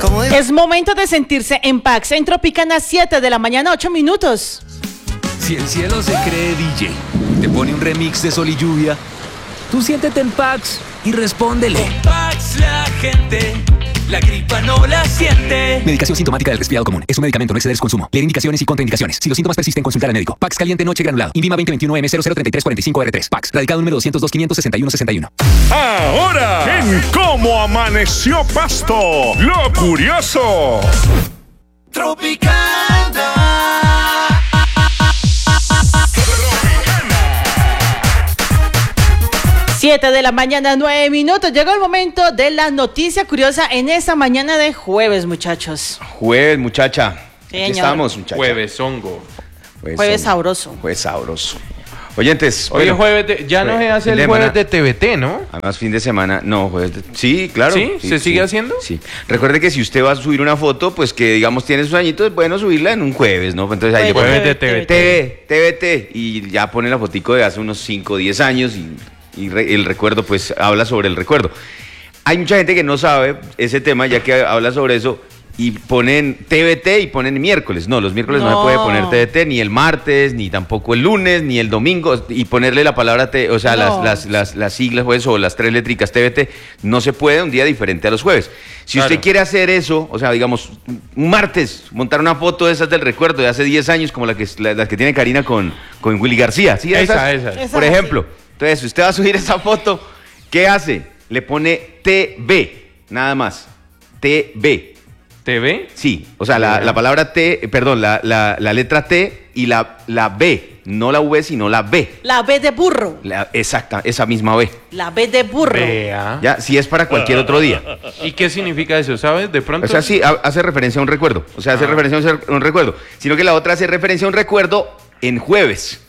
Es momento de sentirse en Pax. En Tropicana 7 de la mañana, 8 minutos. Si el cielo se cree DJ, te pone un remix de Sol y Lluvia, tú siéntete en Pax y respóndele. Con Pax la gente, la gripa no la siente. Medicación sintomática del resfriado común. Es un medicamento, no exceder su consumo. Leer indicaciones y contraindicaciones. Si los síntomas persisten, consultar al médico. Pax caliente noche granulado. INVIMA 2021M003345R3. Pax. Radicado número 202-561-61. Ahora, en Cómo Amaneció Pasto, lo curioso. Tropicana. 7 de la mañana, 9 minutos. Llegó el momento de la noticia curiosa en esta mañana de jueves, muchachos. Jueves, muchacha. Sí, Aquí señor. estamos, muchacha. Jueves hongo. Jueves sabroso. Jueves sabroso. Oyentes, Oye, bueno, jueves ya no se hace fin de el jueves semana. de TVT, ¿no? Además, fin de semana, no, jueves sí, claro. ¿Sí? ¿Se sigue haciendo? Sí. Recuerde que si usted va a subir una foto, pues que digamos tiene sus añitos, es bueno subirla en un jueves, ¿no? Entonces ahí le pone Jueves de TVT. TVT y ya pone la fotico de hace unos 5 o 10 años y el recuerdo, pues habla sobre el recuerdo. Hay mucha gente que no sabe ese tema, ya que habla sobre eso, y ponen TVT y ponen miércoles. No, los miércoles no se puede poner TVT, ni el martes, ni tampoco el lunes, ni el domingo, y ponerle la palabra o sea, No. las siglas pues, o las 3 letricas TVT, no se puede un día diferente a los jueves. Si Claro. usted quiere hacer eso, o sea, digamos, un martes, montar una foto de esas del recuerdo de hace 10 años, como las que tiene Karina con Willy García. ¿Sí? Esa. Por ejemplo, entonces, si usted va a subir esa foto, ¿qué hace? Le pone TV, nada más. TV. ¿TV? Sí, o sea, la palabra T, perdón, la letra T y la B, no la V, sino la B. La B de burro. Exacta, esa misma B. La B de burro. Vea. Ya, si es para cualquier otro día. ¿Y qué significa eso? ¿Sabes? De pronto. O sea, sí, hace referencia a un recuerdo. O sea, hace referencia a un recuerdo. Sino que la otra hace referencia a un recuerdo en jueves.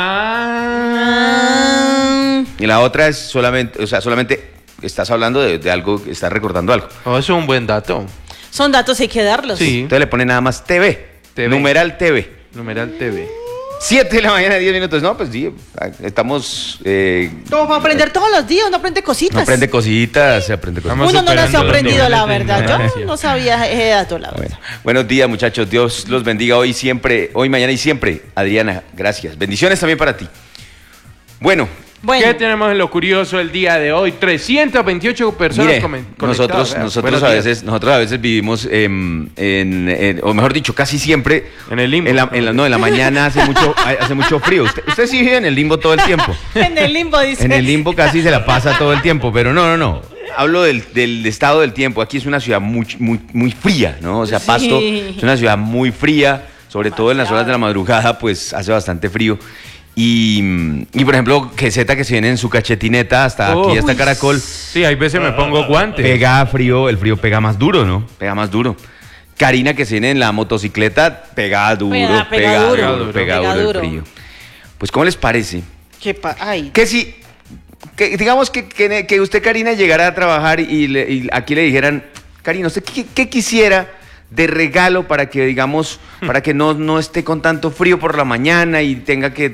Ah. Y la otra es solamente, o sea, solamente estás hablando de algo, estás recordando algo. Oh, eso es un buen dato. Son datos, hay que darlos. Sí. Entonces le pone nada más TV. TV. Numeral TV. Numeral TV. 7 de la mañana, 10 minutos. No, pues sí, estamos... Como para aprender todos los días, uno aprende cositas. no aprende cositas, se aprende cositas. Vamos Uno no las ha superando los aprendido, la niveles de verdad. Yo ignorancia. no sabía ese dato, la verdad. Bueno, buenos días, muchachos. Dios los bendiga hoy, siempre, hoy, mañana y siempre. Adriana, gracias. Bendiciones también para ti. Bueno, ¿Qué tenemos en lo curioso el día de hoy? 328 personas mire, conectadas. nosotros a veces vivimos o mejor dicho, casi siempre En el limbo. En la mañana hace mucho frío. Usted sí vive en el limbo todo el tiempo. En el limbo, dice. En el limbo casi se la pasa todo el tiempo, pero no. Hablo del estado del tiempo. Aquí es una ciudad muy fría, ¿no? O sea, Sí. Pasto es una ciudad muy fría, sobre todo en las horas de la madrugada, pues hace bastante frío. Y por ejemplo, Queseta que se viene en su cachetineta hasta aquí, hasta Caracol, Sí, hay veces me pongo guantes. pega frío, el frío pega más duro, ¿no? Pega más duro. Karina que se viene en la motocicleta, pega duro Pega el duro. frío. Pues, ¿cómo les parece? Ay. Que digamos que usted, Karina, llegara a trabajar y aquí le dijeran, Karina, ¿usted qué quisiera de regalo para que, digamos, para que no esté con tanto frío por la mañana y tenga que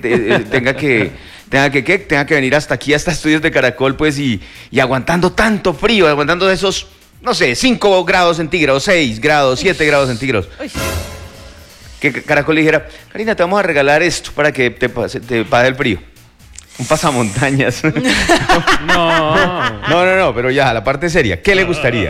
venir hasta aquí, hasta Estudios de Caracol, pues, y aguantando tanto frío, aguantando esos, no sé, 5 grados centígrados, 6 grados, 7 grados centígrados? Uy. Que Caracol le dijera, Karina, te vamos a regalar esto para que te pase el frío. Un pasamontañas. No, pero ya, la parte seria. ¿Qué le gustaría?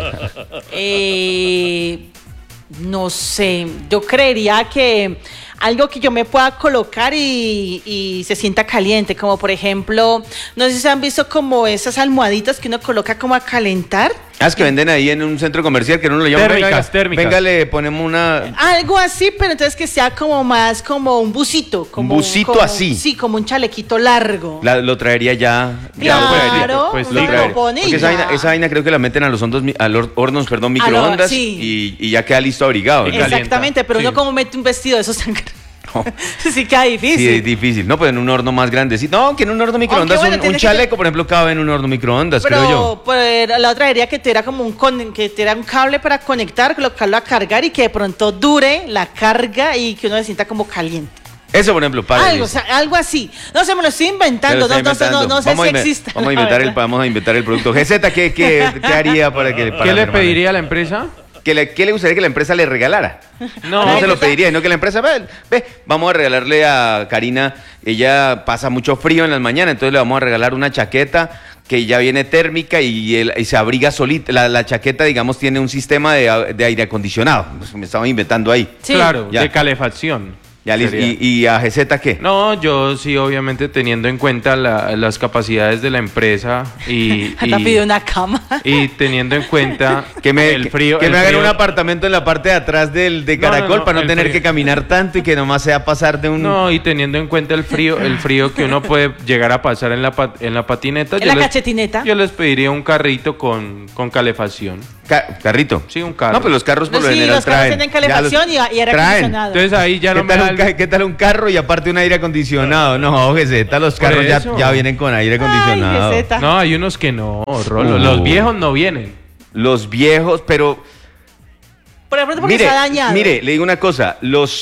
No sé, yo creería que algo que yo me pueda colocar y se sienta caliente, como por ejemplo, no sé si se han visto como esas almohaditas que uno coloca como a calentar. Es que venden ahí en un centro comercial que uno le llama. Térmicas. Venga, le ponemos una... Algo así, pero entonces que sea como más como un busito. Como Un busito como- así. Sí, como un chalequito largo. Lo traería ya. Claro, pues, uno lo lo traería. pone y Porque ya. esa vaina creo que la meten a los hornos, microondas sí. y ya queda listo abrigado, ¿no? Calienta. Exactamente, pero Sí. uno como mete un vestido de esos tan No. sí queda difícil. Sí, es difícil. No, pues en un horno más grande. Sí, no, que en un horno microondas, bueno, un tiene que chaleco, por ejemplo, cabe en un horno microondas, creo Pero yo. pues, la otra diría que te era como que te era un cable para conectar, colocarlo a cargar y que de pronto dure la carga y que uno se sienta como caliente. Eso, por ejemplo, para Algo, o sea, algo así. No sé, me lo estoy inventando. No sé si existe. Vamos a inventar el producto. GZ, ¿qué haría para que... ¿Qué le pediría a la empresa? ¿qué le gustaría que la empresa le regalara? No se lo pediría, sino que la empresa, ve, vamos a regalarle a Karina, ella pasa mucho frío en las mañanas, entonces le vamos a regalar una chaqueta que ya viene térmica y se abriga solita. La chaqueta, digamos, tiene un sistema de aire acondicionado. Me estaba inventando ahí. Sí. Claro, Ya. de calefacción. Ya, Sería. ¿Y a GZ qué? No, yo sí, obviamente, teniendo en cuenta las capacidades de la empresa y Hasta pidió una cama. y teniendo en cuenta El frío, que el me hagan frío- un apartamento en la parte de atrás de Caracol para no el tener frío. que caminar tanto y que nomás sea pasar de un... No, y teniendo en cuenta el frío que uno puede llegar a pasar en la patineta. En la cachetineta. Yo les pediría un carrito con calefacción. Carrito. Sí, un carro. No, pues los carros por lo Sí, general los carros traen. tienen calefacción Ya y aire traen. acondicionado. Entonces ahí ya no me da el- ¿Qué tal un carro y aparte un aire acondicionado? No, GZ, los Por carros eso. ya vienen con aire acondicionado. Ay, GZ. No, hay unos que no, Rolo. Los viejos no vienen. Los viejos, pero Por ejemplo, porque mire, está dañado. mire, le digo una cosa,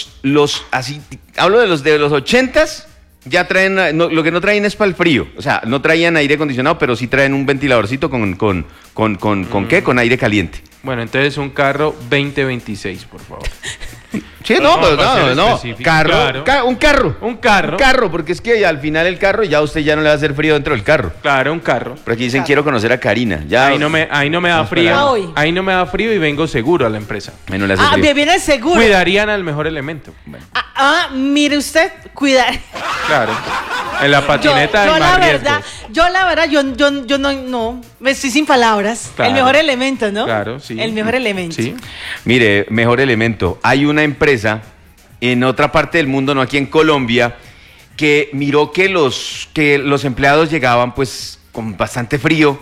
así, hablo de los 80s, ya traen, lo que no traen es para el frío, o sea, no traían aire acondicionado, pero sí traen un ventiladorcito con ¿qué? Con aire caliente. Bueno, entonces un carro 2026, por favor. Sí, No, pero para ser no, específico, carro, claro. un carro. Un carro. Un carro, porque es que al final el carro ya usted ya no le va a hacer frío dentro del carro. Claro, un carro. Pero aquí dicen, quiero conocer a Karina. Ya, Ahí no me da Vamos frío. para hoy. Ahí no me da frío y vengo seguro a la empresa. Ahí no le hace Ah, frío. viene seguro. Cuidarían al mejor elemento. Bueno, Mire usted, cuidar. claro. En la patineta hay yo más la verdad, riesgos. yo no, me estoy sin palabras. Claro. El mejor elemento, ¿no? Claro, sí. El mejor elemento. Sí. Mire, mejor elemento. Hay una empresa en otra parte del mundo, no aquí en Colombia, que miró que los empleados llegaban pues con bastante frío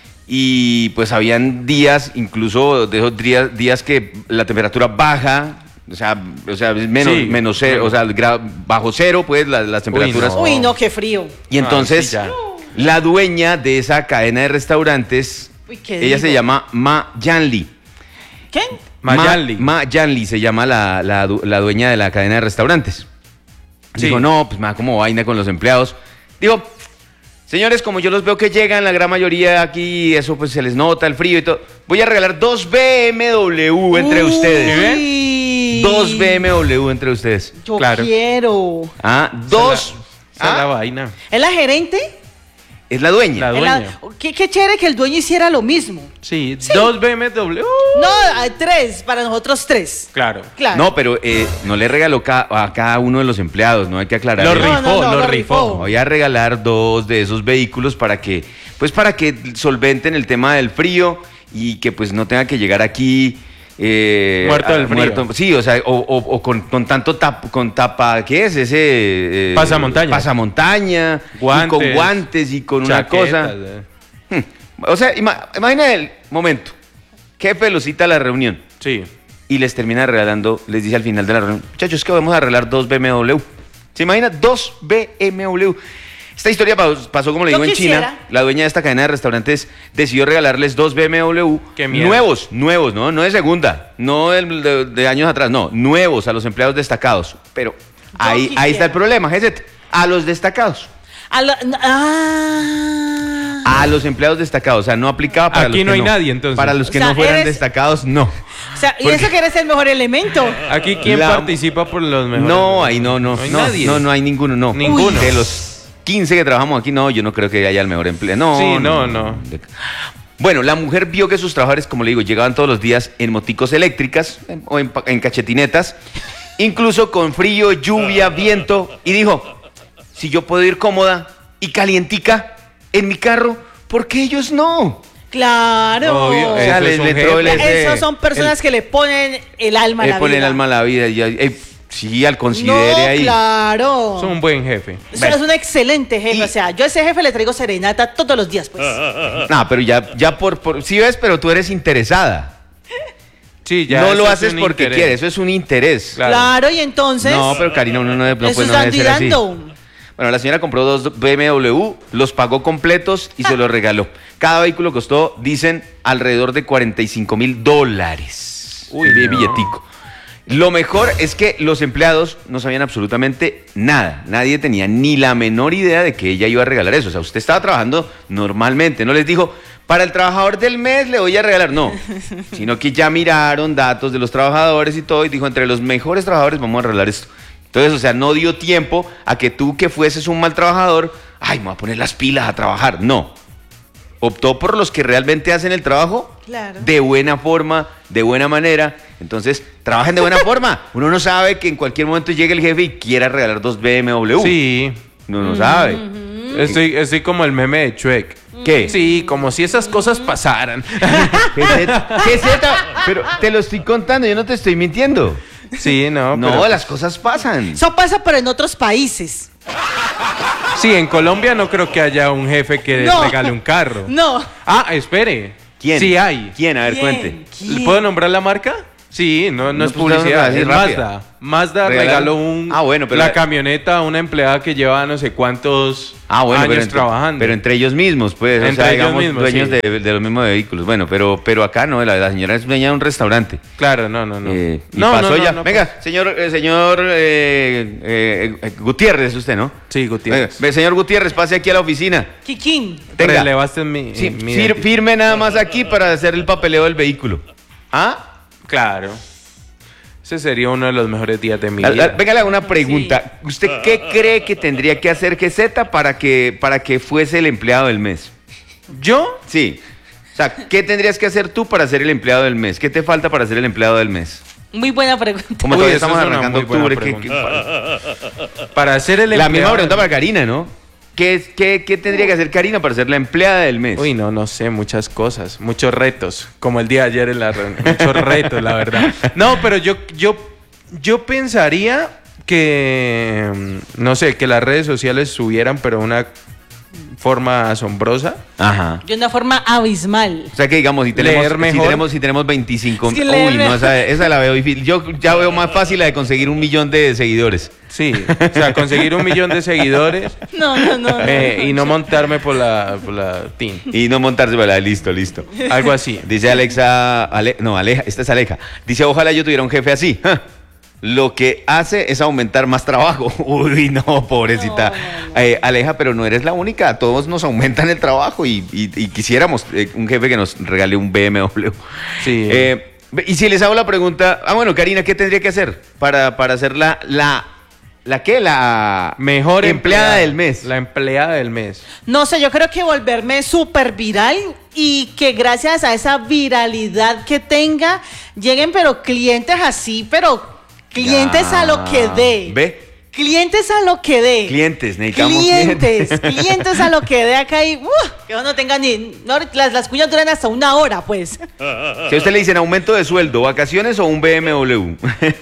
y pues habían días, incluso de esos días que la temperatura baja, o sea es menos, Sí, menos cero, bueno. o sea, bajo cero pues las temperaturas. no. Uy, no, qué frío. Y entonces sí, ya. la dueña de esa cadena de restaurantes, Uy, ¿qué ella digo? se llama Ma Yanli. ¿Quién? Mayali. Ma Yanli se llama la dueña de la cadena de restaurantes. Sí. Dijo, no, pues me da como vaina con los empleados. Digo, señores, como yo los veo que llegan, la gran mayoría aquí, eso pues se les nota el frío y todo. Voy a regalar 2 BMW entre ustedes. Uy. 2 BMW entre ustedes. Yo Claro. quiero. Ah, 2. Esa es la vaina. ¿Es la gerente? Es la dueña. La Es la- dueña. Qué chévere que el dueño hiciera lo mismo. Sí, 2 BMW. No, hay 3, para nosotros 3. Claro. Claro. No, pero no le regaló a cada uno de los empleados, no hay que aclarar. Lo eso. rifó, no, lo lo rifó. rifó. Voy a regalar 2 de esos vehículos para que solventen el tema del frío y que pues no tenga que llegar aquí Muerto del frío. sí, o sea, o con tanto tapa, ¿qué es ese? Pasamontaña. Pasamontaña, Guantes, y con guantes y con una Chaquetas, cosa. O sea, imagina el momento. Jefe lo cita a la reunión Sí. y les termina regalando, les dice al final de la reunión, muchachos, que vamos a regalar 2 BMW. ¿Se imagina? 2 BMW. Esta historia pasó, como le Yo digo, en quisiera. China. La dueña de esta cadena de restaurantes decidió regalarles 2 BMW Qué miedo. nuevos, ¿no? No de segunda, no de años atrás, no, nuevos a los empleados destacados. Pero ahí quisiera. está el problema, GZ, a los destacados. A los empleados destacados, o sea, no aplicaba para Aquí los no que hay nadie, entonces. Para los que O sea, no fueran eres- destacados, no. O sea, y Porque- eso que eres el mejor elemento. Aquí, ¿quién La- participa por los mejores? No, ahí no hay nadie. No hay ninguno, no. Ninguno. De los 15 que trabajamos aquí, no, yo no creo que haya el mejor empleo. No, Sí, no. Bueno, la mujer vio que sus trabajadores, como le digo, llegaban todos los días en moticos eléctricas o en cachetinetas, incluso con frío, lluvia, viento, y dijo, si yo puedo ir cómoda y calientica en mi carro, ¿por qué ellos no? Claro. Obvio, O sea, eso es un entró jefe. Esas son personas que le ponen el alma a la ponen vida. el alma a la vida. Sí, al considere No, ahí. claro. Es un buen jefe. Eso es un excelente jefe. Y- O sea, yo a ese jefe le traigo serenata todos los días, pues. No, pero ya sí ves, pero tú eres interesada. Sí, ya. No eso lo es haces un porque interés. quieres, eso es un interés. Claro. Claro, y entonces. No, pero Karina, uno no eso puede es no debe dando y ser así. dando. Bueno, la señora compró 2 BMW, los pagó completos y se los regaló. Cada vehículo costó, dicen, alrededor de $45,000. Uy, de no. billetico. Lo mejor es que los empleados no sabían absolutamente nada. Nadie tenía ni la menor idea de que ella iba a regalar eso. O sea, usted estaba trabajando normalmente. No les dijo, para el trabajador del mes le voy a regalar. No, sino que ya miraron datos de los trabajadores y todo y dijo, entre los mejores trabajadores vamos a regalar esto. Entonces, o sea, no dio tiempo a que tú que fueses un mal trabajador, ay, me voy a poner las pilas a trabajar. No. Optó por los que realmente hacen el trabajo de buena forma, de buena manera. Entonces, trabajen de buena forma. Uno no sabe que en cualquier momento llegue el jefe y quiera regalar 2 BMW. Sí. Uno no sabe. Estoy como el meme de Shrek. ¿Qué? Sí, como si esas cosas pasaran. ¿Qué Z? Pero te lo estoy contando, yo no te estoy mintiendo. Sí, no. No, pero las cosas pasan. Eso pasa, pero en otros países. Sí, en Colombia no creo que haya un jefe que No. regale un carro. No. Ah, espere. ¿Quién? Sí hay. ¿Quién? A ver, ¿Quién? cuente. ¿Quién? ¿Puedo nombrar la marca? Sí, no No, es pues, publicidad, así es rápida. Mazda. Mazda ¿Regalaron? regaló Bueno, pero la camioneta a una empleada que lleva no sé cuántos Bueno, años pero trabajando. Pero entre ellos mismos, pues, Entre o sea, ellos digamos, mismos, dueños sí. de los mismos vehículos. Bueno, pero acá no, la señora es dueña de un restaurante. Claro, no. Y No, pasó no, ya. no, Venga, señor Gutiérrez, usted, ¿no? Sí, Gutiérrez. Venga, señor Gutiérrez, pase aquí a la oficina. Kikín. Tenga. Relevaste mi, Sí, mi identidad. firme nada más aquí para hacer el papeleo del vehículo. ¿Ah? Claro. Ese sería uno de los mejores días de mi vida. Venga, le hago una pregunta. ¿Usted qué cree que tendría que hacer GZ para que fuese el empleado del mes? ¿Yo? Sí. O sea, ¿qué tendrías que hacer tú para ser el empleado del mes? ¿Qué te falta para ser el empleado del mes? Muy buena pregunta. Como Uy, todavía eso estamos es una arrancando muy buena octubre. Para hacer el La empleado misma pregunta del- para Karina, ¿no? ¿Qué tendría que hacer Karina para ser la empleada del mes? Uy, no sé, muchas cosas, muchos retos, como el día de ayer en la reunión, muchos retos, la verdad. No, pero yo pensaría que, no sé, que las redes sociales subieran, pero de una forma asombrosa. Ajá. De una forma abismal. O sea que digamos, si tenemos, Leer mejor. si tenemos 25... Sí, leer uy, no, mejor. esa la veo difícil. Yo ya veo más fácil la de conseguir 1 millón de seguidores. Sí, o sea, conseguir 1 millón de seguidores No. y no montarme por la TIN, Y no montarse para listo. algo así. Dice Alexa... Aleja, esta es Aleja. Dice, ojalá yo tuviera un jefe así. Ja. Lo que hace es aumentar más trabajo. Uy, no, pobrecita. Aleja, pero no eres la única. A todos nos aumentan el trabajo y quisiéramos un jefe que nos regale un BMW. Sí. Y si les hago la pregunta, bueno, Karina, ¿qué tendría que hacer para ser la Mejor empleada del mes? La empleada del mes. No sé, yo creo que volverme súper viral y que gracias a esa viralidad que tenga, lleguen pero clientes así, pero clientes a lo que dé. ¿Ve? Clientes a lo que dé. Clientes, necesitamos Clientes a lo que dé acá y que no tengan ni... No, las cuñas duran hasta 1 hora, pues. Si a usted le dicen aumento de sueldo, vacaciones o un BMW.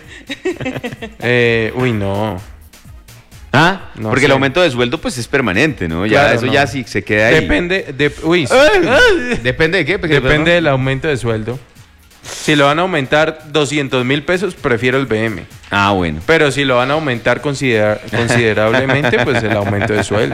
Uy, no. ¿Ah? No Porque sé. el aumento de sueldo pues es permanente, ¿no? Ya Claro, eso no. ya sí se queda ahí. Depende de qué. Depende del aumento de sueldo. Si lo van a aumentar 200,000 pesos, prefiero el BM. Ah, bueno. Pero si lo van a aumentar considerablemente, pues el aumento de sueldo.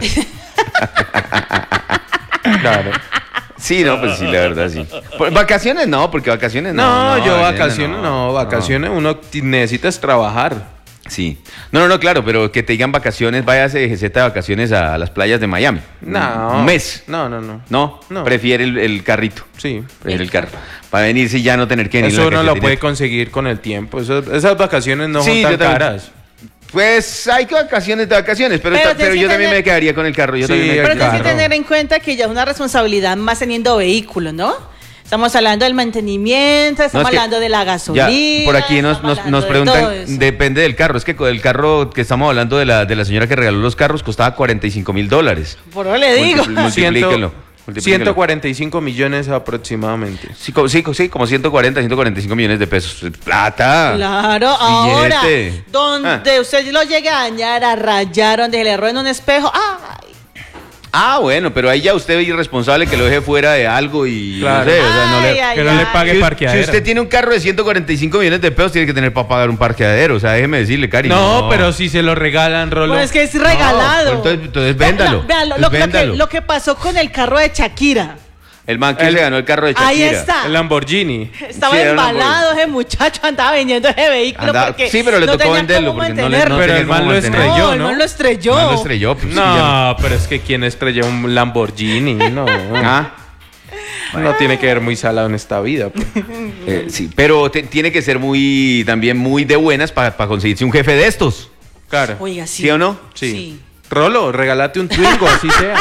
Claro. Sí, no, pues sí, la verdad sí. Vacaciones no, porque vacaciones No, no. yo Elena, vacaciones no, vacaciones uno necesitas trabajar. Sí. No, claro, pero que te digan vacaciones, váyase de GZ de vacaciones a las playas de Miami. No. Un mes. No. No, No. prefiere el carrito. Sí. Prefiere el carro. Para venirse y ya no tener que venir. Eso uno lo puede conseguir con el tiempo. Esas vacaciones no Sí, son tan yo también. caras. Pues hay vacaciones de vacaciones, pero Pero tienes yo que también tener- me quedaría con el carro. Yo Sí, también me Pero el tienes que carro. tener en cuenta que ya es una responsabilidad más teniendo vehículo, ¿no? Estamos hablando del mantenimiento, estamos No, es que hablando de la Ya, gasolina. por aquí estamos hablando nos de preguntan, todo eso. depende del carro. Es que el carro que estamos hablando de la señora que regaló los carros costaba $45,000. Por eso le digo. Multiplíquenlo. 145 millones aproximadamente. Sí, como 140, 145 millones de pesos. ¡Plata! Claro, ahora, Billete. donde usted lo llegue a dañar, a rayar, donde se le rueda un espejo, ¡ay! Ah, bueno, pero ahí ya usted es irresponsable que lo deje fuera de algo y Claro. no sé, o sea, no le... Ay, ay, que no le ay. pague Si parqueadero. usted tiene un carro de 145 millones de pesos, tiene que tener para pagar un parqueadero. O sea, déjeme decirle, Cari. No, pero si se lo regalan, Rolo. Pues es que es regalado. pues entonces véndalo. Vean, Pues véndalo. lo que pasó con el carro de Shakira. El man que se ganó el carro de Shakira. Ahí está. El Lamborghini. Estaba Sí, era un embalado ese muchacho, andaba vendiendo ese vehículo Andaba- porque sí, pero le no tocó tenía venderlo cómo porque no le- mantenerlo. no Pero tenía el man cómo lo mantenerlo. estrelló, el ¿no? man lo estrelló. Man lo estrelló, pues, sí, ya No, pero es que quien estrelló un Lamborghini, no. Ah. No tiene que ver muy salado en esta vida. Pues. Sí, pero tiene que ser también muy de buenas para conseguirse un jefe de estos. Claro. Oiga, sí. ¿Sí o no? Sí. Rolo, regálate un Twingo, así sea.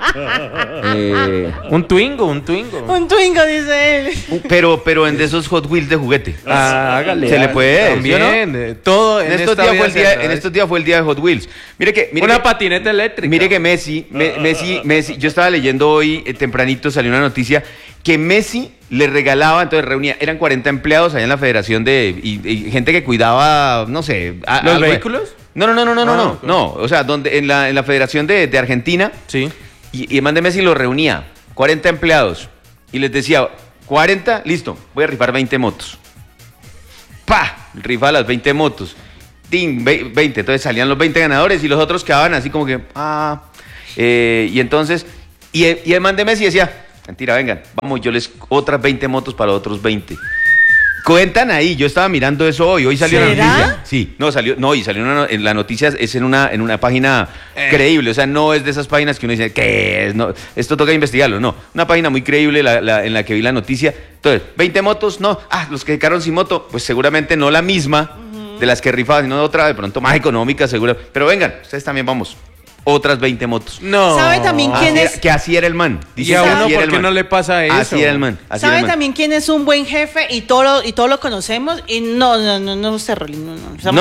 Un Twingo. Un Twingo, dice él. Pero en de esos Hot Wheels de juguete. Hágale. Se le puede, También. ¿sí o no? Todo En estos días fue el día de Hot Wheels. Mire Una que, patineta eléctrica. mire que Messi, yo estaba leyendo hoy tempranito, salió una noticia que Messi le regalaba, entonces reunía, eran 40 empleados allá en la federación y gente que cuidaba, no sé. ¿Los vehículos? No, o sea, donde en la federación de Argentina. Sí. Y el man de Messi lo reunía, 40 empleados, y les decía, 40, listo, voy a rifar 20 motos. ¡Pah! Rifa las 20 motos. ¡Ting! 20. Entonces salían los 20 ganadores y los otros quedaban así como que, y entonces, y el man de Messi decía, mentira, vengan, vamos, yo les otras 20 motos para los otros 20. Cuentan ahí, yo estaba mirando eso hoy salió ¿Será? la noticia. Sí, salió en la noticia, es en una página creíble, o sea, no es de esas páginas que uno dice, ¿qué es? No, esto toca investigarlo, no, una página muy creíble en la que vi la noticia. Entonces, 20 motos, no, los que quedaron sin moto, pues seguramente no la misma de las que rifaban, sino otra, de pronto más económica, seguro, pero vengan, ustedes también vamos. Otras 20 motos. No. ¿Sabe también quién es? Que así era el man. ¿Y a uno por qué no le pasa eso? Así era el man. ¿Sabe también quién es un buen jefe y todo lo conocemos? Y no, usted, Rolly, no.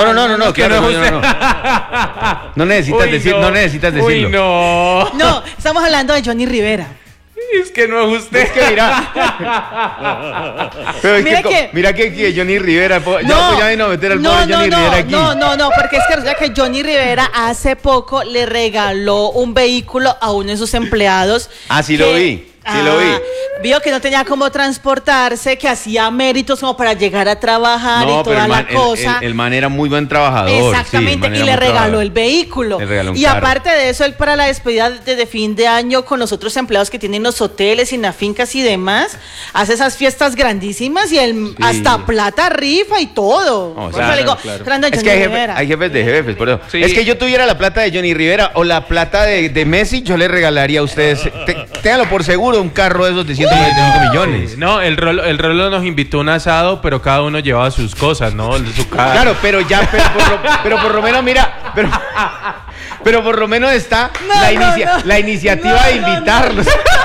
No necesitas decirlo. Uy, no. No, estamos hablando de Johnny Rivera. Es que no es usted. Es que mira. Pero es mira que Johnny Rivera. Ya vino a meter al pobre Johnny Rivera aquí. No, porque es que resulta que Johnny Rivera hace poco le regaló un vehículo a uno de sus empleados. Sí lo vi. Vio que no tenía cómo transportarse, que hacía méritos como para llegar a trabajar y toda la cosa. El man era muy buen trabajador. Exactamente, y le regaló el vehículo. Y aparte de eso, él para la despedida de fin de año con los otros empleados que tienen los hoteles y las fincas y demás, hace esas fiestas grandísimas y él hasta plata rifa y todo. Claro. Es que hay jefes de jefes, por eso. Sí. Es que yo tuviera la plata de Johnny Rivera o la plata de Messi, yo le regalaría a ustedes, ténganlo por seguro, un carro de esos de 125 millones. No, el Rolo nos invitó a un asado, pero cada uno llevaba sus cosas, ¿no? Su carro. Claro, pero por lo menos, mira, pero por lo menos está la iniciativa de invitarlos.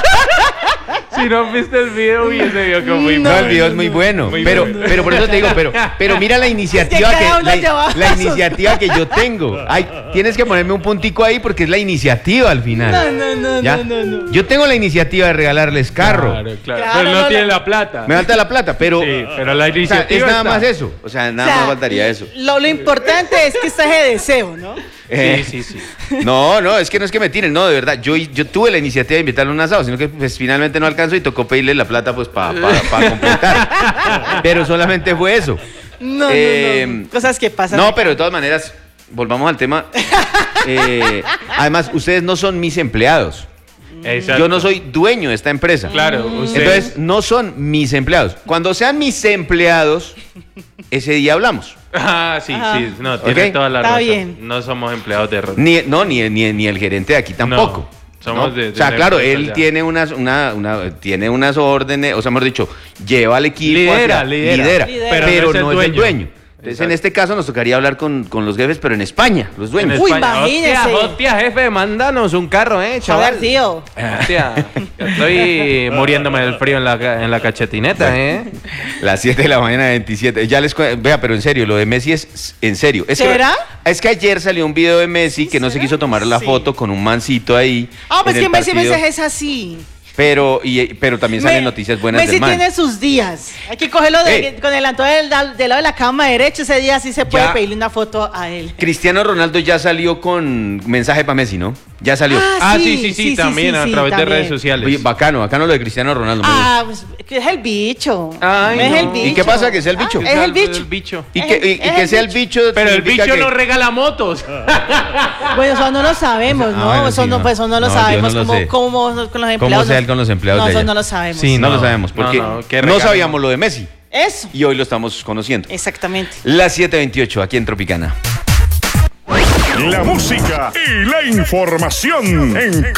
Si no viste el video, ese video que muy bueno. No, el video es muy bueno. Pero por eso te digo, pero mira la iniciativa la iniciativa que yo tengo. Tienes que ponerme un puntico ahí porque es la iniciativa al final. No. Yo tengo la iniciativa de regalarles carro. Claro. Pero no tiene la plata. Me falta la plata, pero. Sí, pero la iniciativa. Es nada más eso. O sea, nada más faltaría eso. Lo importante es que está ese deseo, ¿no? Sí. No, es que no es que me tiren, no, de verdad. Yo tuve la iniciativa de invitarle a un asado, sino que pues finalmente no alcanzó y tocó pedirle la plata pues para completar. Pero solamente fue eso. No. Cosas que pasan. No, pero de todas maneras, volvamos al tema. Además, ustedes no son mis empleados. Exacto. Yo no soy dueño de esta empresa. Claro, entonces no son mis empleados. Cuando sean mis empleados, ese día hablamos. Sí, no, tiene toda la razón. Bien. No somos empleados de Rolo. Ni el gerente de aquí tampoco. No, somos de o sea, claro, él tiene tiene unas órdenes, o sea, hemos dicho, lleva al equipo, lidera, pero no es el dueño. Entonces, en este caso nos tocaría hablar con los jefes, pero en España, los dueños. Uy, imagínese. Hostia, jefe, mándanos un carro, chaval. Joder, tío. Hostia, estoy muriéndome del frío en la cachetineta, Las 7 de la mañana, 27. Ya les vea, pero en serio, lo de Messi es en serio. ¿Será? Es que ayer salió un video de Messi que no se quiso tomar la foto con un mancito ahí. Pues que Messi es así. Pero también salen noticias buenas del man. Messi tiene sus días. Hay que cogerlo con el antojo del lado de la cama derecho. Ese día sí se puede pedirle una foto a él. Cristiano Ronaldo ya salió con mensaje para Messi, ¿no? Ya salió. Sí, también a través de redes sociales. Oye, bacano lo de Cristiano Ronaldo. Pues es el bicho. Es el bicho. ¿Y qué pasa que sea el bicho? Es el bicho. Y que sea el bicho. Pero el bicho no regala motos. Bueno, eso no lo sabemos, ¿no? Eso no lo sabemos. Como con los empleados. ¿Cómo sea él con los empleados de eso allá? no lo sabemos. Sí, no lo sabemos. Porque no sabíamos lo de Messi. Eso. Y hoy lo estamos conociendo. Exactamente. Las 7:28 aquí en Tropicana. La música y la información en